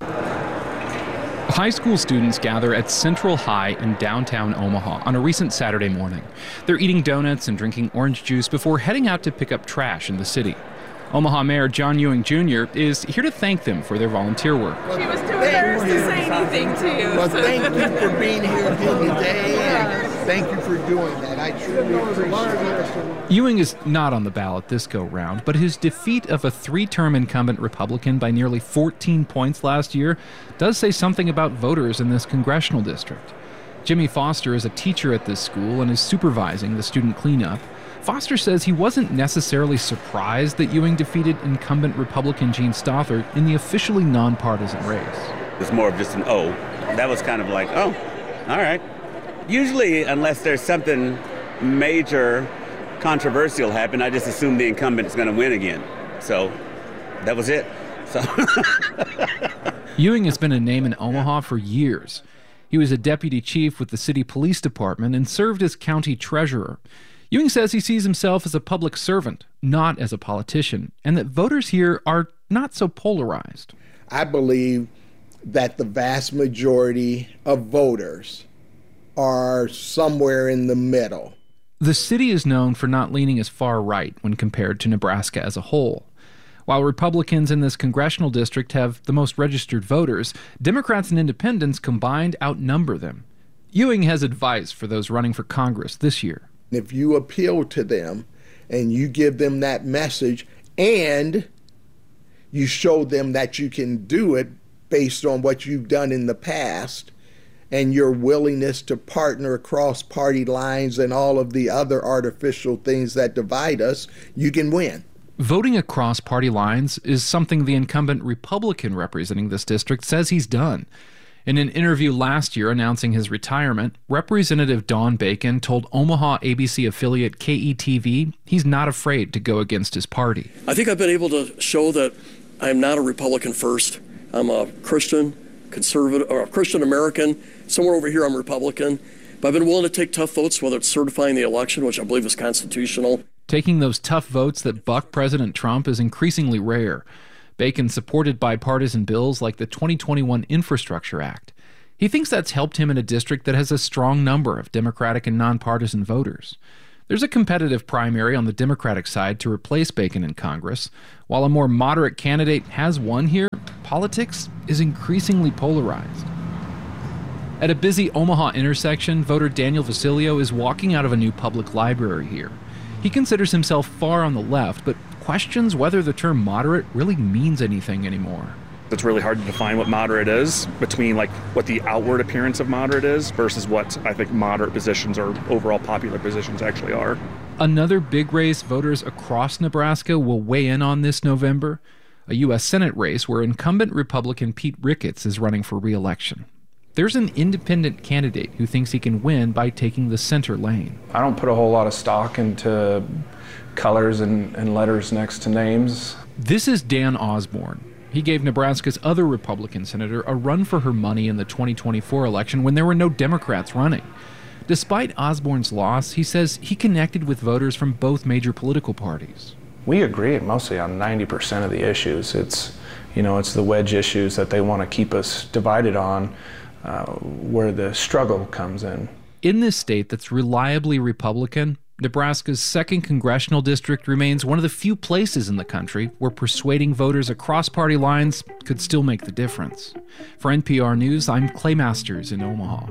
High school students gather at Central High in downtown Omaha on a recent Saturday morning. They're eating donuts and drinking orange juice before heading out to pick up trash in the city. Omaha Mayor John Ewing Jr. is here to thank them for their volunteer work. She was too embarrassed to say anything to you. Well, thank you for being here today, and thank you for doing that. I truly appreciate it. Ewing is not on the ballot this go-round, but his defeat of a 3-term incumbent Republican by nearly 14 points last year does say something about voters in this congressional district. Jimmy Foster is a teacher at this school and is supervising the student cleanup. Foster says he wasn't necessarily surprised that Ewing defeated incumbent Republican Gene Stothert in the officially nonpartisan race. It's more of just an oh. That was kind of like, oh, all right. Usually, unless there's something major controversial happen, I just assume the incumbent is going to win again. So that was it. So Ewing has been a name in Omaha for years. He was a deputy chief with the city police department and served as county treasurer. Ewing says he sees himself as a public servant, not as a politician, and that voters here are not so polarized. I believe that the vast majority of voters are somewhere in the middle. The city is known for not leaning as far right when compared to Nebraska as a whole. While Republicans in this congressional district have the most registered voters, Democrats and independents combined outnumber them. Ewing has advice for those running for Congress this year. If you appeal to them and you give them that message and you show them that you can do it based on what you've done in the past and your willingness to partner across party lines and all of the other artificial things that divide us, you can win. Voting across party lines is something the incumbent Republican representing this district says he's done. In an interview last year announcing his retirement, Representative Don Bacon told Omaha ABC affiliate KETV he's not afraid to go against his party. I think I've been able to show that I'm not a Republican first. I'm a Christian, conservative, or a Christian American. Somewhere over here I'm Republican. But I've been willing to take tough votes, whether it's certifying the election, which I believe is constitutional. Taking those tough votes that buck President Trump is increasingly rare. Bacon supported bipartisan bills like the 2021 Infrastructure Act. He thinks that's helped him in a district that has a strong number of Democratic and nonpartisan voters. There's a competitive primary on the Democratic side to replace Bacon in Congress. While a more moderate candidate has won here, politics is increasingly polarized. At a busy Omaha intersection, voter Daniel Vasilio is walking out of a new public library here. He considers himself far on the left, but questions whether the term moderate really means anything anymore. It's really hard to define what moderate is between what the outward appearance of moderate is versus what I think moderate positions or overall popular positions actually are. Another big race voters across Nebraska will weigh in on this November, a U.S. Senate race where incumbent Republican Pete Ricketts is running for re-election. There's an independent candidate who thinks he can win by taking the center lane. I don't put a whole lot of stock into colors and letters next to names. This is Dan Osborne. He gave Nebraska's other Republican senator a run for her money in the 2024 election when there were no Democrats running. Despite Osborne's loss, he says he connected with voters from both major political parties. We agree mostly on 90% of the issues. It's the wedge issues that they want to keep us divided on, where the struggle comes in. In this state that's reliably Republican, Nebraska's 2nd congressional district remains one of the few places in the country where persuading voters across party lines could still make the difference. For NPR News, I'm Clay Masters in Omaha.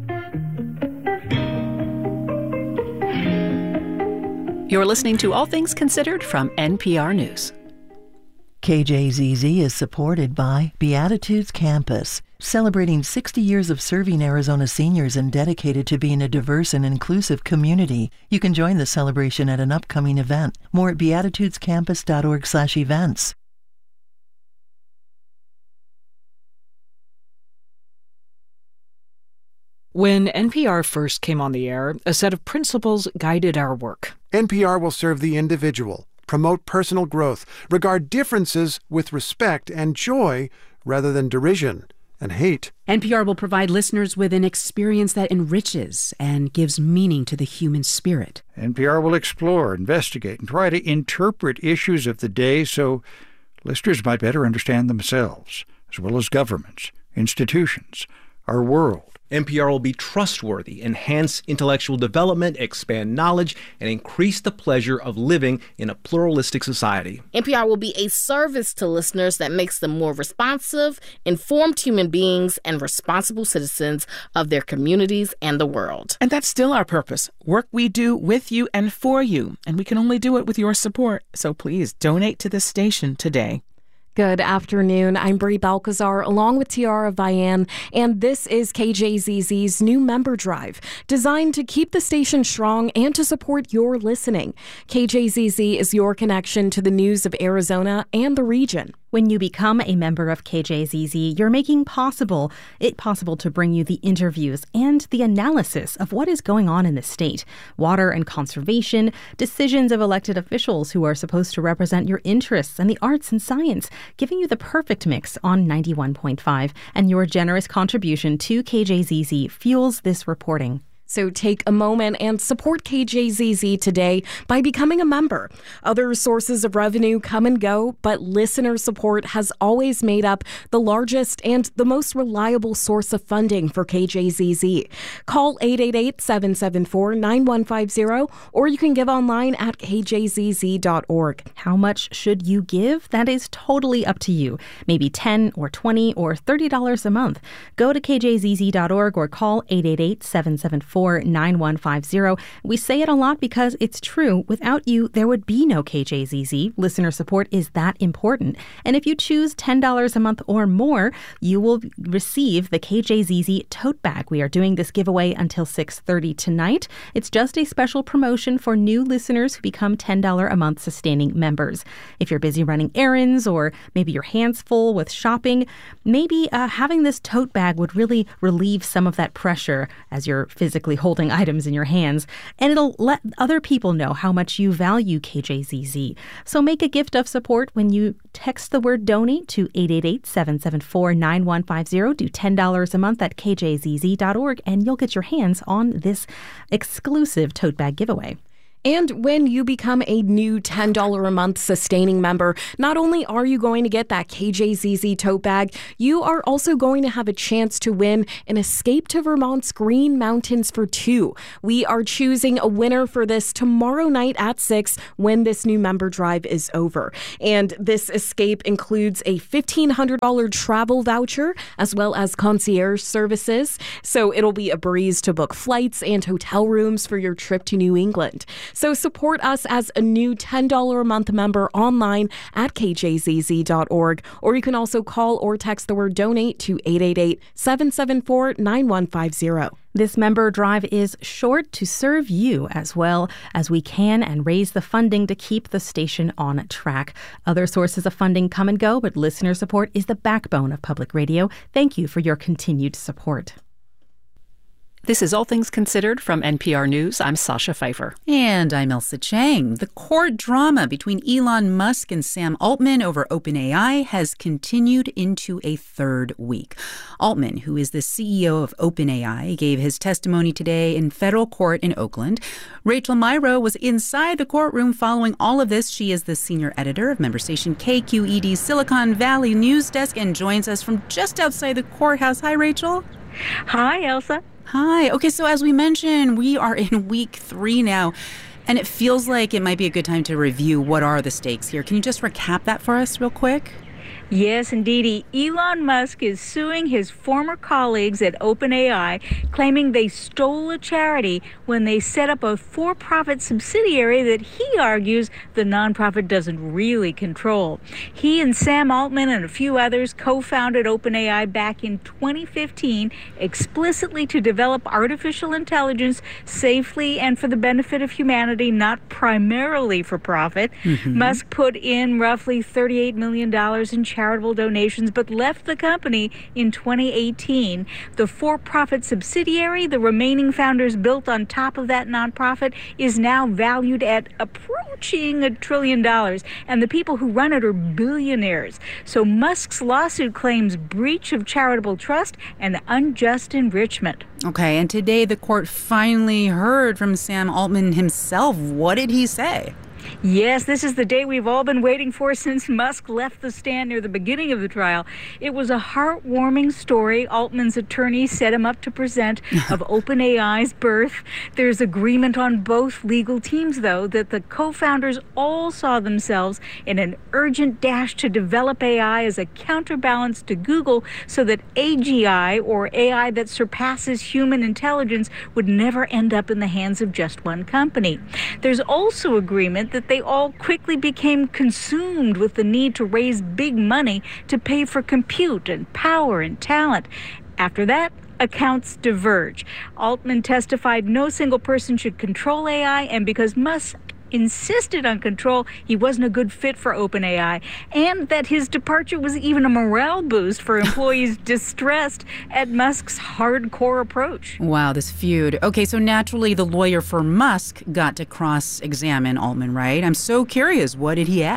You're listening to All Things Considered from NPR News. KJZZ is supported by Beatitudes Campus, celebrating 60 years of serving Arizona seniors and dedicated to being a diverse and inclusive community. You can join the celebration at an upcoming event. More at beatitudescampus.org/events. When NPR first came on the air, a set of principles guided our work. NPR will serve the individual, promote personal growth, regard differences with respect and joy rather than derision and hate. NPR will provide listeners with an experience that enriches and gives meaning to the human spirit. NPR will explore, investigate, and try to interpret issues of the day so listeners might better understand themselves, as well as governments, institutions, our world. NPR will be trustworthy, enhance intellectual development, expand knowledge, and increase the pleasure of living in a pluralistic society. NPR will be a service to listeners that makes them more responsive, informed human beings, and responsible citizens of their communities and the world. And that's still our purpose. Work we do with you and for you. And we can only do it with your support. So please donate to this station today. Good afternoon. I'm Brie Balcazar along with Tiara Vian, and this is KJZZ's new member drive, designed to keep the station strong and to support your listening. KJZZ is your connection to the news of Arizona and the region. When you become a member of KJZZ, you're making it possible to bring you the interviews and the analysis of what is going on in the state. Water and conservation, decisions of elected officials who are supposed to represent your interests, and the arts and science, giving you the perfect mix on 91.5. And your generous contribution to KJZZ fuels this reporting. So take a moment and support KJZZ today by becoming a member. Other sources of revenue come and go, but listener support has always made up the largest and the most reliable source of funding for KJZZ. Call 888-774-9150, or you can give online at kjzz.org. How much should you give? That is totally up to you. Maybe $10 or $20 or $30 a month. Go to kjzz.org or call 888-774-9150. We say it a lot because it's true. Without you, there would be no KJZZ. Listener support is that important. And if you choose $10 a month or more, you will receive the KJZZ tote bag. We are doing this giveaway until 6:30 tonight. It's just a special promotion for new listeners who become $10 a month sustaining members. If you're busy running errands or maybe your hands full with shopping, maybe having this tote bag would really relieve some of that pressure as you're physically holding items in your hands, and it'll let other people know how much you value KJZZ. So make a gift of support when you text the word donate to 888-774-9150. Do $10 a month at kjzz.org, and you'll get your hands on this exclusive tote bag giveaway. And when you become a new $10 a month sustaining member, not only are you going to get that KJZZ tote bag, you are also going to have a chance to win an escape to Vermont's Green Mountains for two. We are choosing a winner for this tomorrow night at 6 when this new member drive is over. And this escape includes a $1,500 travel voucher as well as concierge services. So it'll be a breeze to book flights and hotel rooms for your trip to New England. So support us as a new $10 a month member online at kjzz.org, or you can also call or text the word donate to 888-774-9150. This member drive is short to serve you as well as we can and raise the funding to keep the station on track. Other sources of funding come and go, but listener support is the backbone of public radio. Thank you for your continued support. This is All Things Considered from NPR News. I'm Sasha Pfeiffer. And I'm Elsa Chang. The court drama between Elon Musk and Sam Altman over OpenAI has continued into a third week. Altman, who is the CEO of OpenAI, gave his testimony today in federal court in Oakland. Rachel Myrow was inside the courtroom following all of this. She is the senior editor of member station KQED's Silicon Valley News Desk and joins us from just outside the courthouse. Hi, Rachel. Hi, Elsa. Hi. Okay, so as we mentioned, we are in week 3 now, and it feels like it might be a good time to review what are the stakes here. Can you just recap that for us real quick? Yes, indeedy. Elon Musk is suing his former colleagues at OpenAI, claiming they stole a charity when they set up a for-profit subsidiary that he argues the nonprofit doesn't really control. He and Sam Altman and a few others co-founded OpenAI back in 2015, explicitly to develop artificial intelligence safely and for the benefit of humanity, not primarily for profit. Musk put in roughly $38 million in charitable donations, but left the company in 2018. The for-profit subsidiary, the remaining founders built on top of that nonprofit, is now valued at approaching $1 trillion, and the people who run it are billionaires. So Musk's lawsuit claims breach of charitable trust and unjust enrichment. Okay, and today the court finally heard from Sam Altman himself. What did he say? Yes, this is the day we've all been waiting for since Musk left the stand near the beginning of the trial. It was a heartwarming story Altman's attorney set him up to present of OpenAI's birth. There's agreement on both legal teams, though, that the co-founders all saw themselves in an urgent dash to develop AI as a counterbalance to Google so that AGI, or AI that surpasses human intelligence, would never end up in the hands of just one company. There's also agreement that they all quickly became consumed with the need to raise big money to pay for compute and power and talent. After that, accounts diverge. Altman testified no single person should control AI, and because Musk insisted on control, he wasn't a good fit for OpenAI, and that his departure was even a morale boost for employees distressed at Musk's hardcore approach. Wow, this feud. Okay, so naturally the lawyer for Musk got to cross-examine Altman, right? I'm so curious. What did he ask?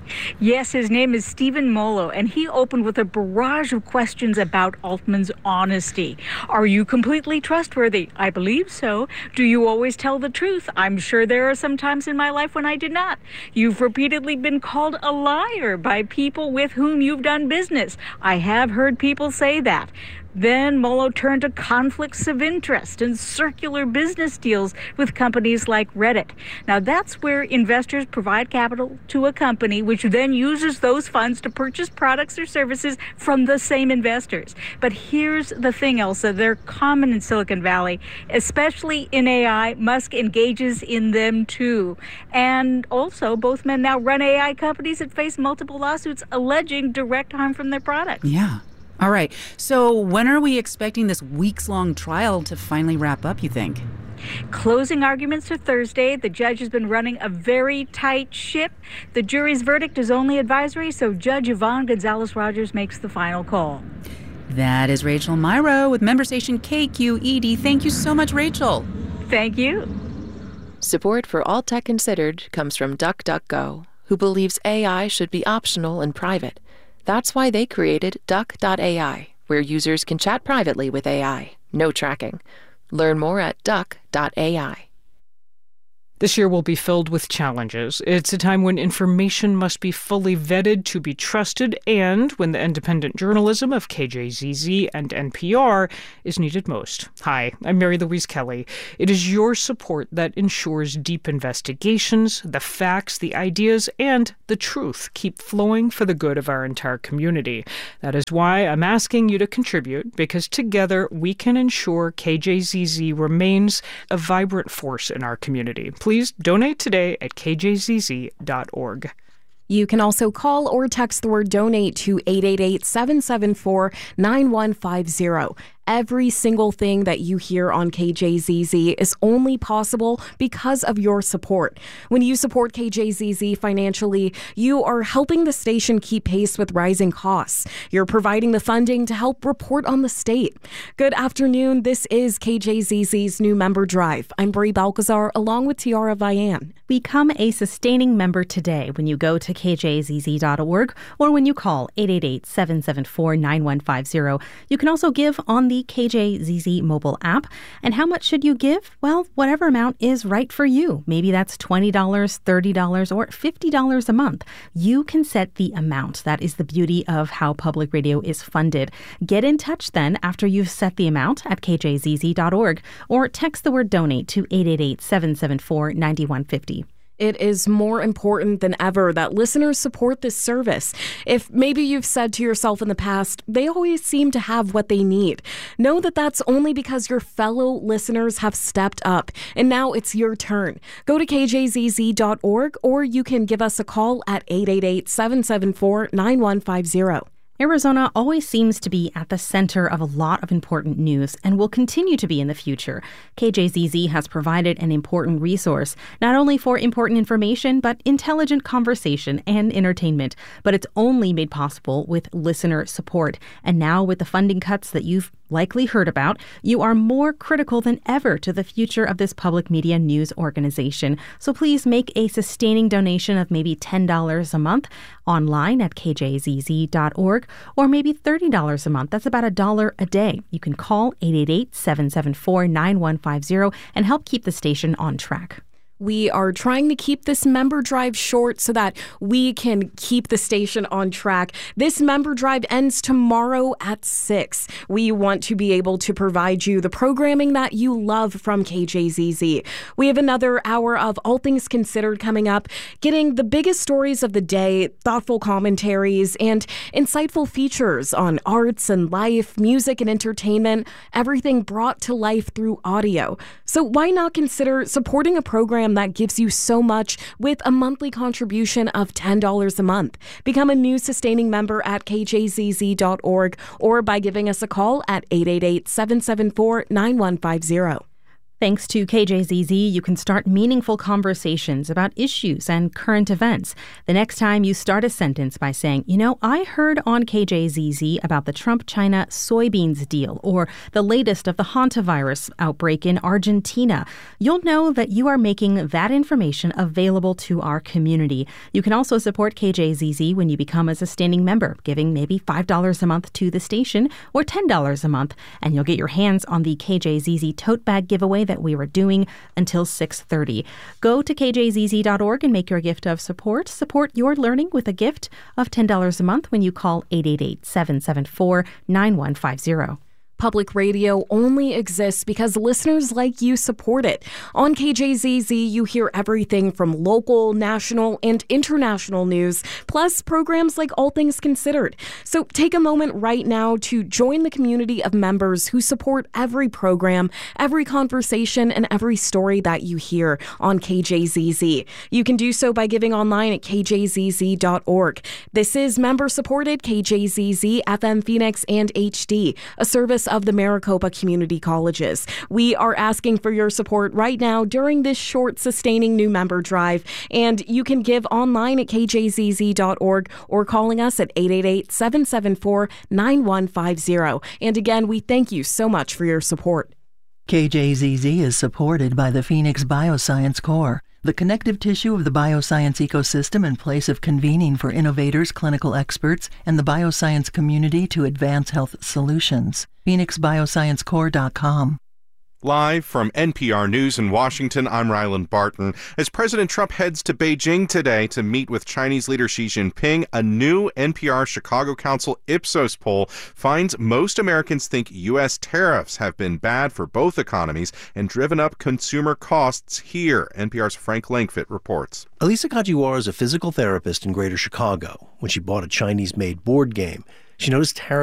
Yes, his name is Stephen Molo, and he opened with a barrage of questions about Altman's honesty. Are you completely trustworthy? I believe so. Do you always tell the truth? I'm sure there are some times in my life when I did not. You've repeatedly been called a liar by people with whom you've done business. I have heard people say that. Then Molo turned to conflicts of interest and circular business deals with companies like Reddit. Now, that's where investors provide capital to a company, which then uses those funds to purchase products or services from the same investors. But here's the thing, Elsa. They're common in Silicon Valley, especially in AI. Musk engages in them, too. And also, both men now run AI companies that face multiple lawsuits alleging direct harm from their products. Yeah. All right. So when are we expecting this weeks-long trial to finally wrap up, you think? Closing arguments are Thursday. The judge has been running a very tight ship. The jury's verdict is only advisory, so Judge Yvonne Gonzalez-Rogers makes the final call. That is Rachel Myrow with member station KQED. Thank you so much, Rachel. Thank you. Support for All Tech Considered comes from DuckDuckGo, who believes AI should be optional and private. That's why they created Duck.ai, where users can chat privately with AI. No tracking. Learn more at Duck.ai. This year will be filled with challenges. It's a time when information must be fully vetted to be trusted, and when the independent journalism of KJZZ and NPR is needed most. Hi, I'm Mary Louise Kelly. It is your support that ensures deep investigations, the facts, the ideas, and the truth keep flowing for the good of our entire community. That is why I'm asking you to contribute, because together we can ensure KJZZ remains a vibrant force in our community. Please donate today at kjzz.org. You can also call or text the word donate to 888-774-9150. Every single thing that you hear on KJZZ is only possible because of your support. When you support KJZZ financially, you are helping the station keep pace with rising costs. You're providing the funding to help report on the state. Good afternoon. This is KJZZ's new member drive. I'm Brie Balcazar along with Tiara Vian. Become a sustaining member today when you go to kjzz.org or when you call 888-774-9150. You can also give on the KJZZ mobile app. And how much should you give? Well, whatever amount is right for you. Maybe that's $20, $30, or $50 a month. You can set the amount. That is the beauty of how public radio is funded. Get in touch then after you've set the amount at kjzz.org or text the word donate to 888-774-9150. It is more important than ever that listeners support this service. If maybe you've said to yourself in the past, they always seem to have what they need, know that that's only because your fellow listeners have stepped up, and now it's your turn. Go to kjzz.org, or you can give us a call at 888-774-9150. Arizona always seems to be at the center of a lot of important news and will continue to be in the future. KJZZ has provided an important resource, not only for important information, but intelligent conversation and entertainment. But it's only made possible with listener support. And now with the funding cuts that you've likely heard about, you are more critical than ever to the future of this public media news organization. So please make a sustaining donation of maybe $10 a month online at kjzz.org, or maybe $30 a month. That's about $1 a day. You can call 888-774-9150 and help keep the station on track. We are trying to keep this member drive short so that we can keep the station on track. This member drive ends tomorrow at 6. We want to be able to provide you the programming that you love from KJZZ. We have another hour of All Things Considered coming up, getting the biggest stories of the day, thoughtful commentaries, and insightful features on arts and life, music and entertainment, everything brought to life through audio. So why not consider supporting a program that gives you so much with a monthly contribution of $10 a month? Become a new sustaining member at kjzz.org or by giving us a call at 888-774-9150. Thanks to KJZZ, you can start meaningful conversations about issues and current events. The next time you start a sentence by saying, I heard on KJZZ about the Trump-China soybeans deal or the latest of the hantavirus outbreak in Argentina, you'll know that you are making that information available to our community. You can also support KJZZ when you become a sustaining member, giving maybe $5 a month to the station or $10 a month, and you'll get your hands on the KJZZ tote bag giveaway that we were doing until 6:30. Go to kjzz.org and make your gift of support. Support your learning with a gift of $10 a month when you call 888-774-9150. Public radio only exists because listeners like you support it. On KJZZ, you hear everything from local, national, and international news, plus programs like All Things Considered. So take a moment right now to join the community of members who support every program, every conversation, and every story that you hear on KJZZ. You can do so by giving online at kjzz.org. This is member-supported KJZZ, FM Phoenix, and HD, a service of the Maricopa Community Colleges. We are asking for your support right now during this short, sustaining new member drive, and you can give online at kjzz.org or calling us at 888-774-9150. And again, we thank you so much for your support. KJZZ is supported by the Phoenix Bioscience Corps, the connective tissue of the bioscience ecosystem in place of convening for innovators, clinical experts, and the bioscience community to advance health solutions. PhoenixBioscienceCorps.com. Live from NPR News in Washington, I'm Ryland Barton. As President Trump heads to Beijing today to meet with Chinese leader Xi Jinping, a new NPR Chicago Council Ipsos poll finds most Americans think U.S. tariffs have been bad for both economies and driven up consumer costs here. NPR's Frank Langfitt reports. Elisa Kajiwara is a physical therapist in Greater Chicago. When she bought a Chinese-made board game, she noticed tariffs